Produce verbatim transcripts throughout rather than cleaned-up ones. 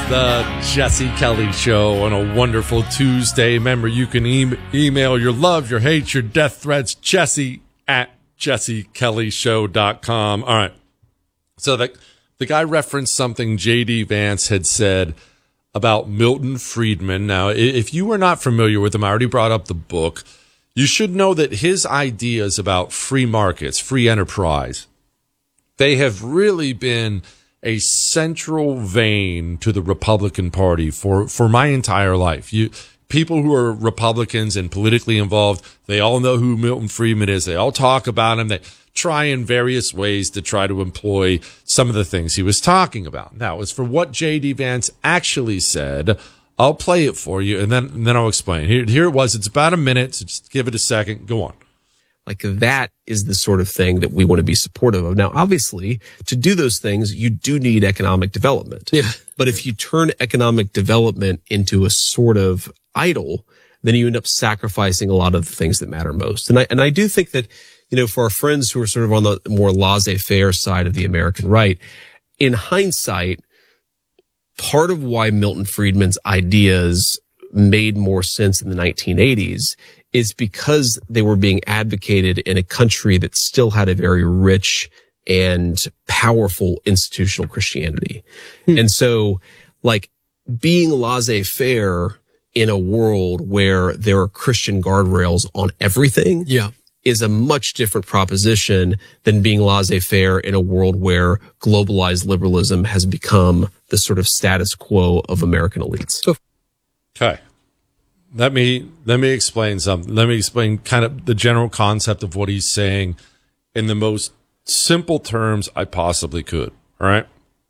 the Jesse Kelly Show on a wonderful Tuesday. Remember, you can e- email your love, your hate, your death threats, Jesse at jesse kelly show dot com. All right. So the, the guy referenced something J D Vance had said about Milton Friedman. Now, if you were not familiar with him, I already brought up the book. You should know that his ideas about free markets, free enterprise, they have really been a central vein to the Republican Party for, for my entire life. You people who are Republicans and politically involved, they all know who Milton Friedman is. They all talk about him. They try in various ways to try to employ some of the things he was talking about. Now, as for what J D Vance actually said, I'll play it for you, and then and then I'll explain. Here, here it was. It's about a minute, so just give it a second. Go on. Like, that is the sort of thing that we want to be supportive of. Now, obviously, to do those things, you do need economic development. Yeah. But if you turn economic development into a sort of idol, then you end up sacrificing a lot of the things that matter most. And I, and I do think that, you know, for our friends who are sort of on the more laissez-faire side of the American right, in hindsight, part of why Milton Friedman's ideas made more sense in the nineteen eighties is because they were being advocated in a country that still had a very rich and powerful institutional Christianity. Hmm. And so, like, being laissez-faire in a world where there are Christian guardrails on everything yeah. is a much different proposition than being laissez-faire in a world where globalized liberalism has become the sort of status quo of American elites. Okay. Let me let me explain something. Let me explain kind of the general concept of what he's saying in the most simple terms I possibly could. All right.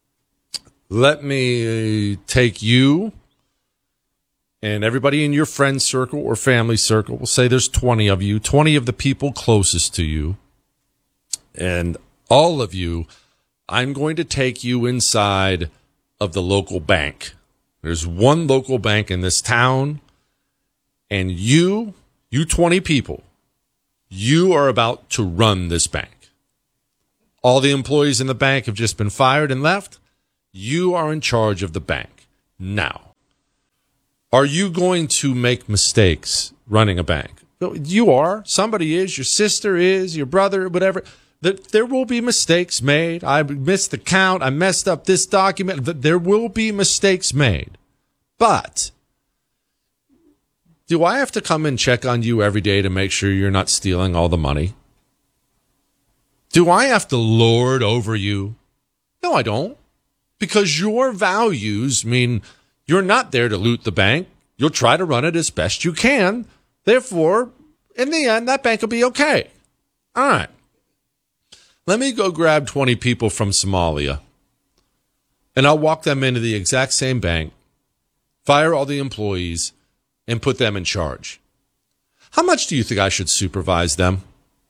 Let me take you and everybody in your friend circle or family circle. We'll say there's twenty of you, twenty of the people closest to you, and all of you. I'm going to take you inside of the local bank. There's one local bank in this town. And you, you twenty people, you are about to run this bank. All the employees in the bank have just been fired and left. You are in charge of the bank. Now, are you going to make mistakes running a bank? You are. Somebody is. Your sister is. Your brother, whatever. There will be mistakes made. I missed the count. I messed up this document. There will be mistakes made. But do I have to come and check on you every day to make sure you're not stealing all the money? Do I have to lord over you? No, I don't. Because your values mean you're not there to loot the bank. You'll try to run it as best you can. Therefore, in the end, that bank will be okay. All right. Let me go grab twenty people from Somalia, and I'll walk them into the exact same bank, fire all the employees, and put them in charge. How much do you think I should supervise them?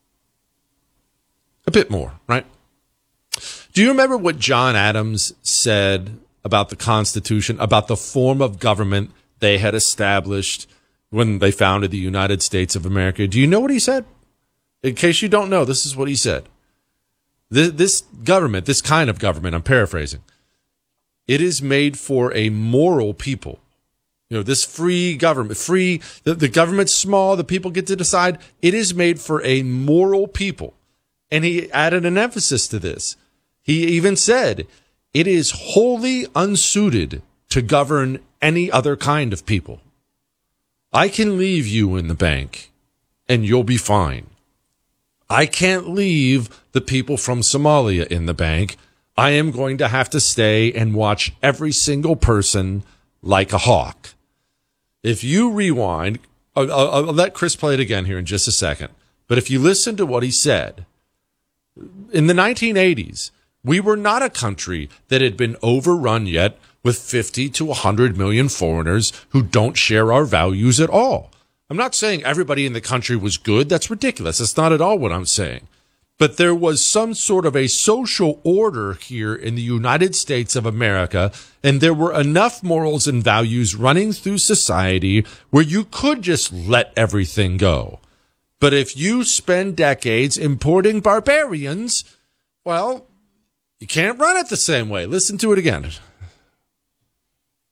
A bit more, right? Do you remember what John Adams said about the Constitution, about the form of government they had established when they founded the United States of America? Do you know what he said? In case you don't know, this is what he said. This, this government, this kind of government, I'm paraphrasing, it is made for a moral people. You know, this free government, free, the, the government's small, the people get to decide. It is made for a moral people. And he added an emphasis to this. He even said, it is wholly unsuited to govern any other kind of people. I can leave you in the bank and you'll be fine. I can't leave the people from Somalia in the bank. I am going to have to stay and watch every single person like a hawk. If you rewind, I'll, I'll, I'll let Chris play it again here in just a second. But if you listen to what he said, in the nineteen eighties, we were not a country that had been overrun yet with fifty to one hundred million foreigners who don't share our values at all. I'm not saying everybody in the country was good. That's ridiculous. That's not at all what I'm saying. But there was some sort of a social order here in the United States of America, and there were enough morals and values running through society where you could just let everything go. But if you spend decades importing barbarians, well, you can't run it the same way. Listen to it again.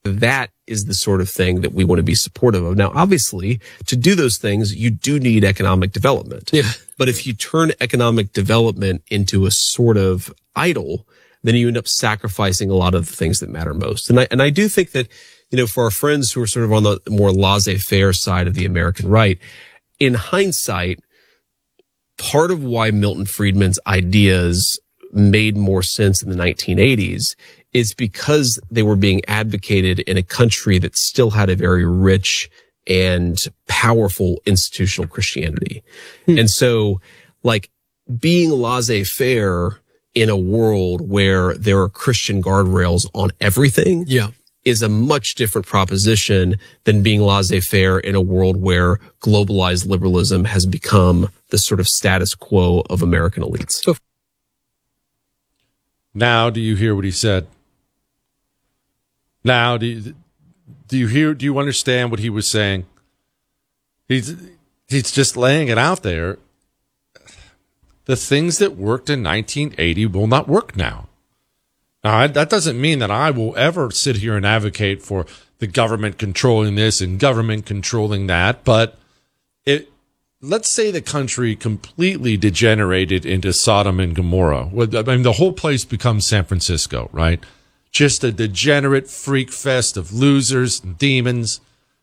That is the sort of thing that we want to be supportive of. Now, obviously, to do those things, you do need economic development. Yeah. But if you turn economic development into a sort of idol, then you end up sacrificing a lot of the things that matter most. And I, and I do think that, you know, for our friends who are sort of on the more laissez-faire side of the American right, in hindsight, part of why Milton Friedman's ideas made more sense in the nineteen eighties is because they were being advocated in a country that still had a very rich and powerful institutional Christianity. Hmm. And so, like, being laissez-faire in a world where there are Christian guardrails on everything yeah. is a much different proposition than being laissez-faire in a world where globalized liberalism has become the sort of status quo of American elites. So, now, do you hear what he said? Now, do you, do you hear, do you understand what he was saying? He's, he's just laying it out there. The things that worked in nineteen eighty will not work now. Now, that doesn't mean that I will ever sit here and advocate for the government controlling this and government controlling that, but it, let's say the country completely degenerated into Sodom and Gomorrah. I mean, the whole place becomes San Francisco, right? Just a degenerate freak fest of losers and demons.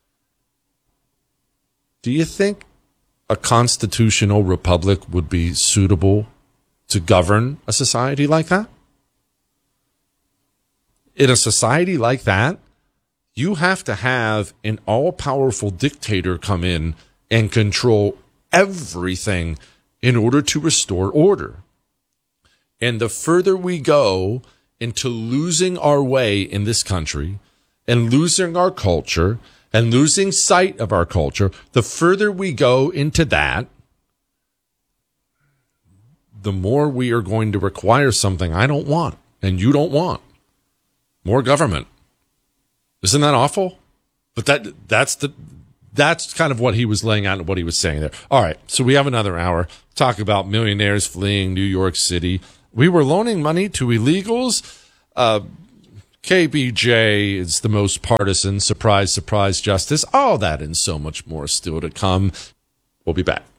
Do you think a constitutional republic would be suitable to govern a society like that? In a society like that, you have to have an all-powerful dictator come in and control everything in order to restore order. And the further we go into losing our way in this country and losing our culture and losing sight of our culture, the further we go into that, the more we are going to require something I don't want and you don't want. More government. Isn't that awful? But that that's the that's kind of what he was laying out and what he was saying there. All right, so we have another hour. Talk about millionaires fleeing New York City. We were loaning money to illegals. Uh, K B J is the most partisan. Surprise, surprise, justice. All that and so much more still to come. We'll be back.